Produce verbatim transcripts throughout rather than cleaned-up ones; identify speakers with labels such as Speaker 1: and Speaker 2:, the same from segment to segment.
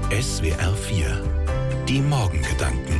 Speaker 1: S W R vier. Die Morgengedanken.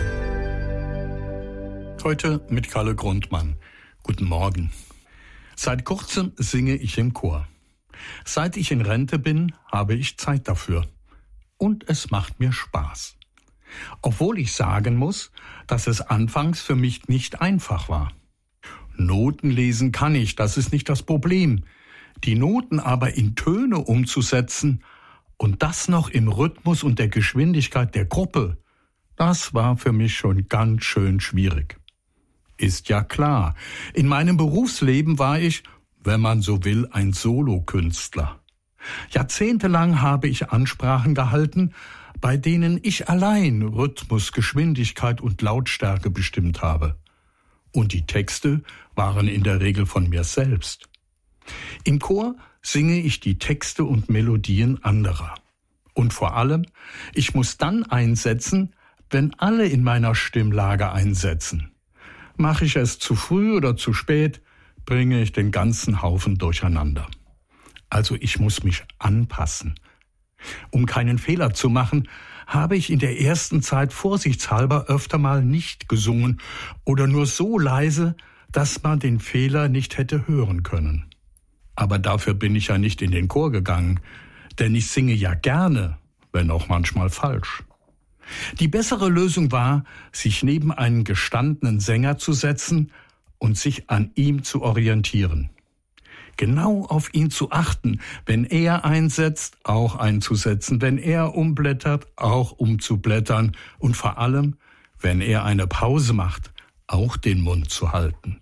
Speaker 2: Heute mit Kalle Grundmann. Guten Morgen. Seit kurzem singe ich im Chor. Seit ich in Rente bin, habe ich Zeit dafür. Und es macht mir Spaß. Obwohl ich sagen muss, dass es anfangs für mich nicht einfach war. Noten lesen kann ich, das ist nicht das Problem. Die Noten aber in Töne umzusetzen und das noch im Rhythmus und der Geschwindigkeit der Gruppe, das war für mich schon ganz schön schwierig. Ist ja klar, in meinem Berufsleben war ich, wenn man so will, ein Solokünstler. Jahrzehntelang habe ich Ansprachen gehalten, bei denen ich allein Rhythmus, Geschwindigkeit und Lautstärke bestimmt habe. Und die Texte waren in der Regel von mir selbst. Im Chor singe ich die Texte und Melodien anderer. Und vor allem, ich muss dann einsetzen, wenn alle in meiner Stimmlage einsetzen. Mache ich es zu früh oder zu spät, bringe ich den ganzen Haufen durcheinander. Also ich muss mich anpassen. Um keinen Fehler zu machen, habe ich in der ersten Zeit vorsichtshalber öfter mal nicht gesungen oder nur so leise, dass man den Fehler nicht hätte hören können. Aber dafür bin ich ja nicht in den Chor gegangen, denn ich singe ja gerne, wenn auch manchmal falsch. Die bessere Lösung war, sich neben einen gestandenen Sänger zu setzen und sich an ihm zu orientieren. Genau auf ihn zu achten, wenn er einsetzt, auch einzusetzen, wenn er umblättert, auch umzublättern und vor allem, wenn er eine Pause macht, auch den Mund zu halten.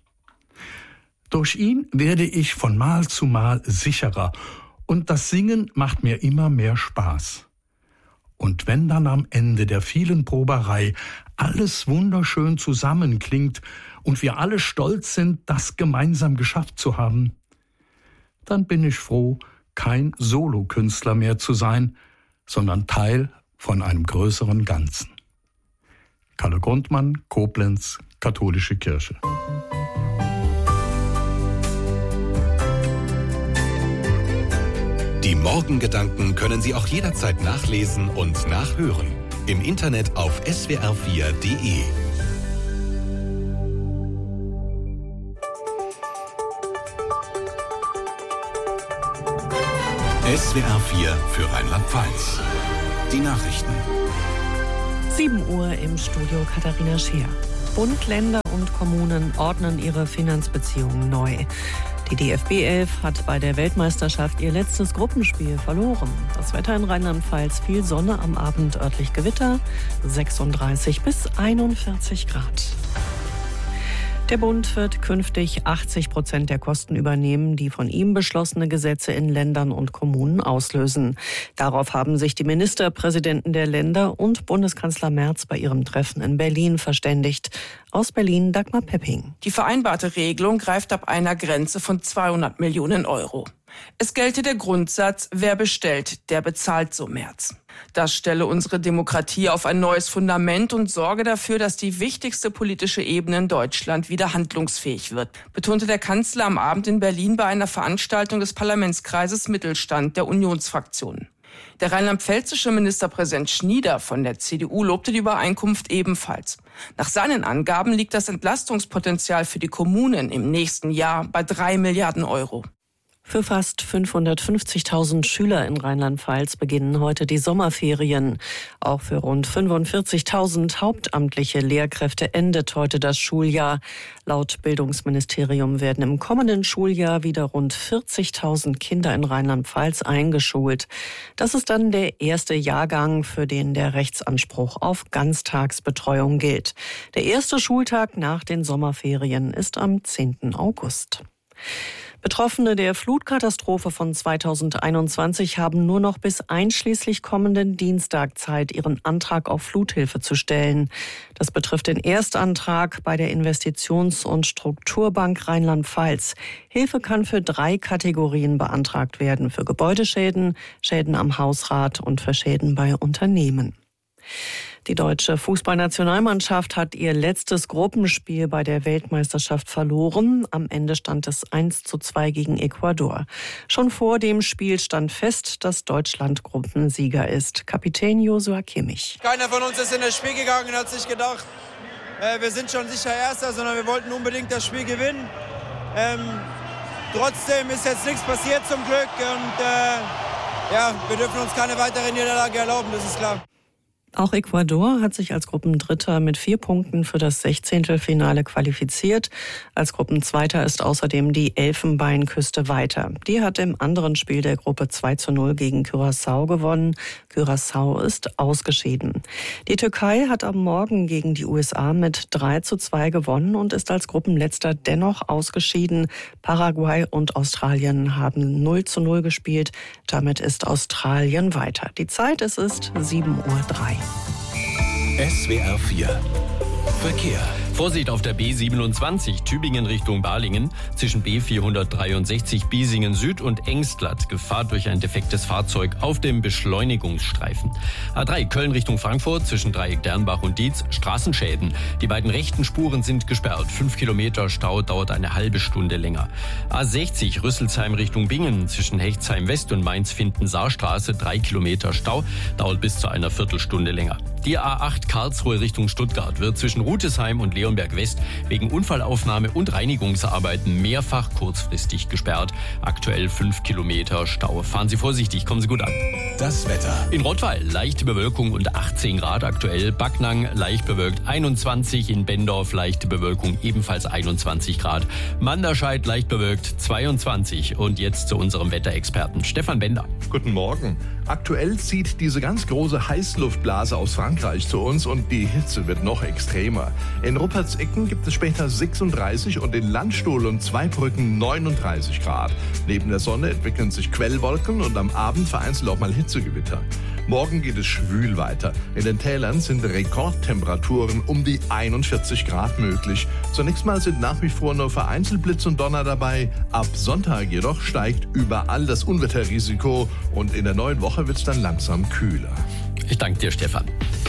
Speaker 2: Durch ihn werde ich von Mal zu Mal sicherer und das Singen macht mir immer mehr Spaß. Und wenn dann am Ende der vielen Proberei alles wunderschön zusammenklingt und wir alle stolz sind, das gemeinsam geschafft zu haben, dann bin ich froh, kein Solokünstler mehr zu sein, sondern Teil von einem größeren Ganzen. Kalle Grundmann, Koblenz, Katholische Kirche.
Speaker 1: Die Morgengedanken können Sie auch jederzeit nachlesen und nachhören. Im Internet auf S W R vier Punkt de. S W R vier für Rheinland-Pfalz. Die Nachrichten.
Speaker 3: sieben Uhr im Studio Katharina Scheer. Bund, Länder und Kommunen ordnen ihre Finanzbeziehungen neu. Die D F B elf hat bei der Weltmeisterschaft ihr letztes Gruppenspiel verloren. Das Wetter in Rheinland-Pfalz: viel Sonne, am Abend örtlich Gewitter, sechsunddreißig bis einundvierzig Grad. Der Bund wird künftig achtzig Prozent der Kosten übernehmen, die von ihm beschlossene Gesetze in Ländern und Kommunen auslösen. Darauf haben sich die Ministerpräsidenten der Länder und Bundeskanzler Merz bei ihrem Treffen in Berlin verständigt. Aus Berlin Dagmar Pepping.
Speaker 4: Die vereinbarte Regelung greift ab einer Grenze von zweihundert Millionen Euro. Es gelte der Grundsatz, wer bestellt, der bezahlt, so Merz. Das stelle unsere Demokratie auf ein neues Fundament und sorge dafür, dass die wichtigste politische Ebene in Deutschland wieder handlungsfähig wird, betonte der Kanzler am Abend in Berlin bei einer Veranstaltung des Parlamentskreises Mittelstand der Unionsfraktionen. Der rheinland-pfälzische Ministerpräsident Schnieder von der C D U lobte die Übereinkunft ebenfalls. Nach seinen Angaben liegt das Entlastungspotenzial für die Kommunen im nächsten Jahr bei drei Milliarden Euro.
Speaker 3: Für fast fünfhundertfünfzigtausend Schüler in Rheinland-Pfalz beginnen heute die Sommerferien. Auch für rund fünfundvierzigtausend hauptamtliche Lehrkräfte endet heute das Schuljahr. Laut Bildungsministerium werden im kommenden Schuljahr wieder rund vierzigtausend Kinder in Rheinland-Pfalz eingeschult. Das ist dann der erste Jahrgang, für den der Rechtsanspruch auf Ganztagsbetreuung gilt. Der erste Schultag nach den Sommerferien ist am zehnten August. Betroffene der Flutkatastrophe von zweitausendeinundzwanzig haben nur noch bis einschließlich kommenden Dienstag Zeit, ihren Antrag auf Fluthilfe zu stellen. Das betrifft den Erstantrag bei der Investitions- und Strukturbank Rheinland-Pfalz. Hilfe kann für drei Kategorien beantragt werden: für Gebäudeschäden, Schäden am Hausrat und für Schäden bei Unternehmen. Die deutsche Fußballnationalmannschaft hat ihr letztes Gruppenspiel bei der Weltmeisterschaft verloren. Am Ende stand es eins zu zwei gegen Ecuador. Schon vor dem Spiel stand fest, dass Deutschland Gruppensieger ist. Kapitän Joshua Kimmich.
Speaker 5: Keiner von uns ist in das Spiel gegangen und hat sich gedacht, äh, wir sind schon sicher Erster, sondern wir wollten unbedingt das Spiel gewinnen. Ähm, trotzdem ist jetzt nichts passiert zum Glück und äh, ja, wir dürfen uns keine weitere Niederlage erlauben, das ist klar.
Speaker 3: Auch Ecuador hat sich als Gruppendritter mit vier Punkten für das Sechzehntelfinale qualifiziert. Als Gruppenzweiter ist außerdem die Elfenbeinküste weiter. Die hat im anderen Spiel der Gruppe zwei zu null gegen Curaçao gewonnen. Curaçao ist ausgeschieden. Die Türkei hat am Morgen gegen die U S A mit drei zu zwei gewonnen und ist als Gruppenletzter dennoch ausgeschieden. Paraguay und Australien haben null zu null gespielt. Damit ist Australien weiter. Die Zeit, es ist sieben Uhr drei.
Speaker 1: S W R vier Verkehr.
Speaker 6: Vorsicht auf der B siebenundzwanzig, Tübingen Richtung Balingen, zwischen B vierhundertdreiundsechzig Biesingen Süd und Engstlatt, Gefahr durch ein defektes Fahrzeug auf dem Beschleunigungsstreifen. A drei, Köln Richtung Frankfurt, zwischen Dreieck Dernbach und Dietz, Straßenschäden. Die beiden rechten Spuren sind gesperrt, fünf Kilometer Stau, dauert eine halbe Stunde länger. A sechzig, Rüsselsheim Richtung Bingen, zwischen Hechtsheim West und Mainz-Finten-Saarstraße, drei Kilometer Stau, dauert bis zu einer Viertelstunde länger. Die A acht Karlsruhe Richtung Stuttgart wird zwischen Rutesheim und Leonberg West wegen Unfallaufnahme und Reinigungsarbeiten mehrfach kurzfristig gesperrt. Aktuell fünf Kilometer Stau. Fahren Sie vorsichtig, kommen Sie gut an.
Speaker 1: Das Wetter.
Speaker 6: In Rottweil leichte Bewölkung und achtzehn Grad aktuell. Backnang leicht bewölkt einundzwanzig. In Bendorf leichte Bewölkung ebenfalls einundzwanzig Grad. Manderscheid leicht bewölkt zweiundzwanzig. Und jetzt zu unserem Wetterexperten Stefan Bender.
Speaker 7: Guten Morgen. Aktuell zieht diese ganz große Heißluftblase aus Frankreich zu uns und die Hitze wird noch extremer. In Ruppertsecken gibt es später sechsunddreißig und in Landstuhl und Zweibrücken neununddreißig Grad. Neben der Sonne entwickeln sich Quellwolken und am Abend vereinzelt auch mal Hitzegewitter. Morgen geht es schwül weiter. In den Tälern sind Rekordtemperaturen um die einundvierzig Grad möglich. Zunächst mal sind nach wie vor nur vereinzelt Blitz und Donner dabei. Ab Sonntag jedoch steigt überall das Unwetterrisiko und in der neuen Woche wird es dann langsam kühler.
Speaker 6: Ich danke dir, Stefan.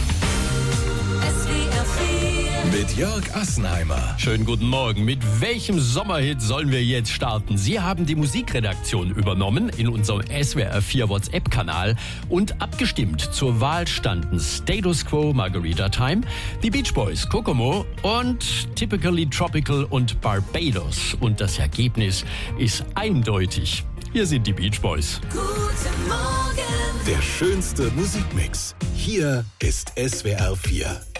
Speaker 1: Mit Jörg Assenheimer.
Speaker 6: Schönen guten Morgen. Mit welchem Sommerhit sollen wir jetzt starten? Sie haben die Musikredaktion übernommen in unserem S W R vier WhatsApp-Kanal und abgestimmt. Zur Wahl standen Status Quo, Margarita Time, die Beach Boys, Kokomo und Typically Tropical und Barbados. Und das Ergebnis ist eindeutig. Hier sind die Beach Boys.
Speaker 1: Der schönste Musikmix. Hier ist S W R vier.